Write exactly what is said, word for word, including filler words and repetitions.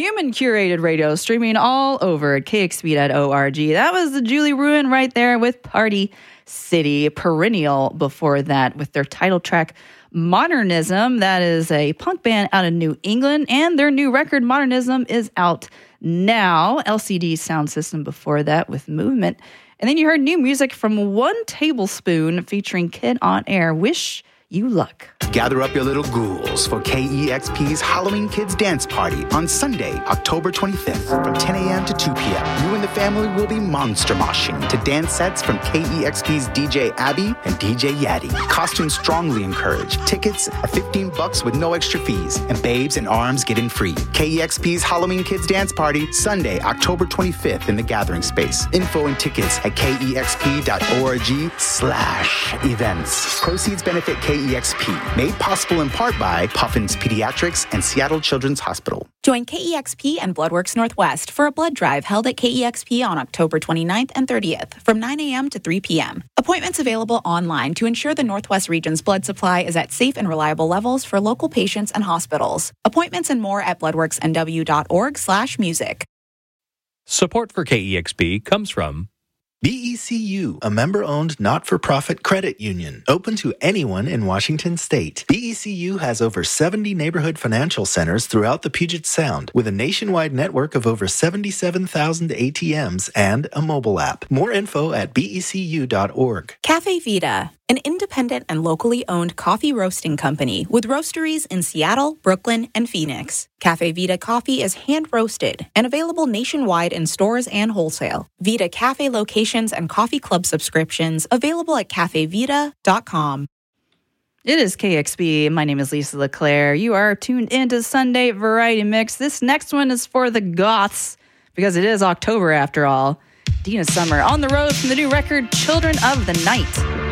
human-curated radio streaming all over at k x p dot org. That was the Julie Ruin right there with Party City. Perennial before that with their title track, Modernism. That is a punk band out of New England, and their new record, Modernism, is out now. L C D Sound System before that with Movement. And then you heard new music from One Tablespoon featuring Kid on Air, Wish You Luck. Gather up your little ghouls for K E X P's Halloween Kids Dance Party on Sunday, October twenty-fifth from ten a.m. to two p.m. You and the family will be monster moshing to dance sets from K E X P's D J Abby and D J Yaddy. Costumes strongly encouraged. Tickets are fifteen bucks with no extra fees, and babes and arms get in free. K E X P's Halloween Kids Dance Party, Sunday, October twenty-fifth in the Gathering Space. Info and tickets at kexp.org slash events. Proceeds benefit K E X P. Made possible in part by Puffins Pediatrics and Seattle Children's Hospital. Join K E X P and Bloodworks Northwest for a blood drive held at K E X P on October twenty-ninth and thirtieth from nine a.m. to three p.m. Appointments available online to ensure the Northwest region's blood supply is at safe and reliable levels for local patients and hospitals. Appointments and more at bloodworksnw.org slash music. Support for K E X P comes from B E C U, a member-owned, not-for-profit credit union, open to anyone in Washington state. B E C U has over seventy neighborhood financial centers throughout the Puget Sound, with a nationwide network of over seventy-seven thousand A T Ms and a mobile app. More info at B E C U dot org. Cafe Vita, an independent and locally owned coffee roasting company with roasteries in Seattle, Brooklyn, and Phoenix. Cafe Vita coffee is hand-roasted and available nationwide in stores and wholesale. Vita Cafe locations and coffee club subscriptions available at cafe vita dot com. It is K X P. My name is Lisa LeClaire. You are tuned into Sunday Variety Mix. This next one is for the goths, because it is October after all. Dina Summer on the road from the new record, Children of the Night.